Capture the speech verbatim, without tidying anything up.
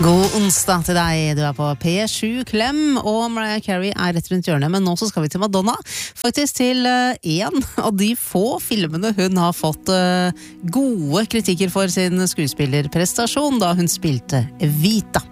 God onsdag til deg, du er på P sju Klem, og Mariah Carey er rett rundt hjørnet, men nå så skal vi til Madonna, faktisk til uh, en av de få filmene hun har fått uh, gode kritikker for sin skuespillerprestasjon da hun spilte Vita.